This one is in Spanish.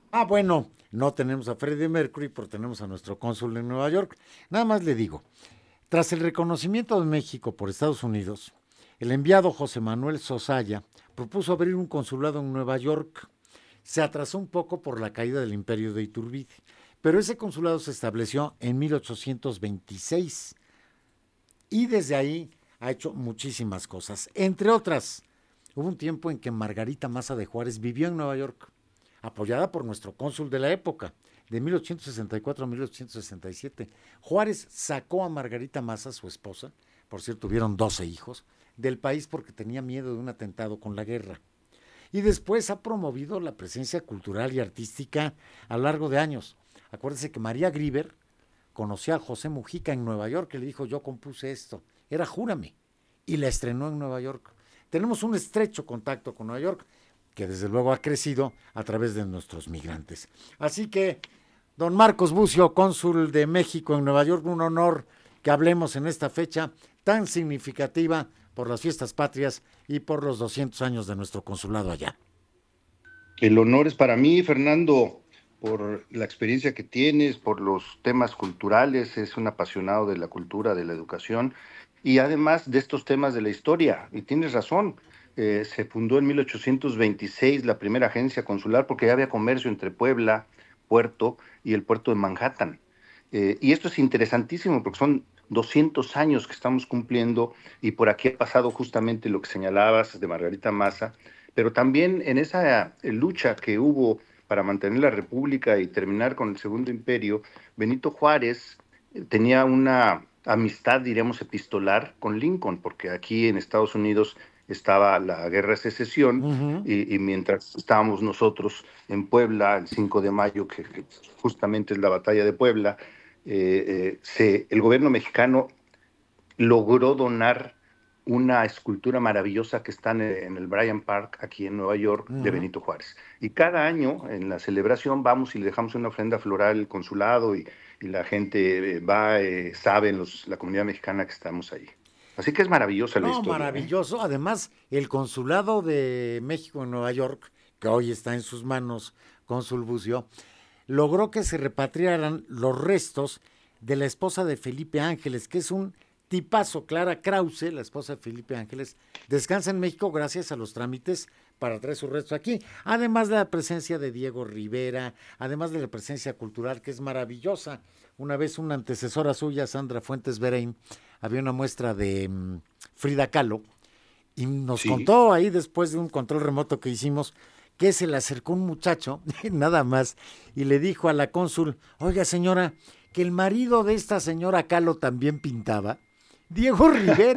Bueno, no tenemos a Freddie Mercury, pero tenemos a nuestro cónsul en Nueva York. Nada más le digo, tras el reconocimiento de México por Estados Unidos, el enviado José Manuel Sosaya propuso abrir un consulado en Nueva York. Se atrasó un poco por la caída del imperio de Iturbide, pero ese consulado se estableció en 1826 y desde ahí ha hecho muchísimas cosas. Entre otras, hubo un tiempo en que Margarita Maza de Juárez vivió en Nueva York, apoyada por nuestro cónsul de la época, de 1864 a 1867. Juárez sacó a Margarita Maza, su esposa, por cierto, tuvieron 12 hijos, del país porque tenía miedo de un atentado con la guerra. Y después ha promovido la presencia cultural y artística a lo largo de años. Acuérdense que María Grieber conoció a José Mujica en Nueva York y le dijo, yo compuse esto. Era Júrame. Y la estrenó en Nueva York. Tenemos un estrecho contacto con Nueva York, que desde luego ha crecido a través de nuestros migrantes. Así que, don Marcos Bucio, cónsul de México en Nueva York, un honor que hablemos en esta fecha tan significativa por las fiestas patrias y por los 200 años de nuestro consulado allá. El honor es para mí, Fernando, por la experiencia que tienes, por los temas culturales, es un apasionado de la cultura, de la educación y además de estos temas de la historia. Y tienes razón, se fundó en 1826 la primera agencia consular porque ya había comercio entre Puebla, Puerto y el puerto de Manhattan. Y esto es interesantísimo porque son 200 años que estamos cumpliendo y por aquí ha pasado justamente lo que señalabas de Margarita Maza, pero también en esa lucha que hubo para mantener la República y terminar con el Segundo Imperio, Benito Juárez tenía una amistad, diríamos, epistolar con Lincoln, porque aquí en Estados Unidos estaba la Guerra de Secesión y mientras estábamos nosotros en Puebla, el 5 de mayo, que justamente es la batalla de Puebla, el gobierno mexicano logró donar una escultura maravillosa que está en el Bryant Park, aquí en Nueva York, de Benito Juárez. Y cada año, en la celebración, vamos y le dejamos una ofrenda floral al consulado y la gente va, sabe, la comunidad mexicana que estamos ahí. Así que es maravillosa la No, historia, ¿eh? maravilloso. Además, el consulado de México en Nueva York, que hoy está en sus manos, cónsul Bucio, logró que se repatriaran los restos de la esposa de Felipe Ángeles, que es un tipazo. Clara Krause, la esposa de Felipe Ángeles, descansa en México gracias a los trámites para traer sus restos aquí. Además de la presencia de Diego Rivera, además de la presencia cultural que es maravillosa. Una vez una antecesora suya, Sandra Fuentes Berein, había una muestra de Frida Kahlo y nos Sí. contó ahí después de un control remoto que hicimos que se le acercó un muchacho, nada más, y le dijo a la cónsul, oiga señora, que el marido de esta señora Kahlo también pintaba. Diego Rivera.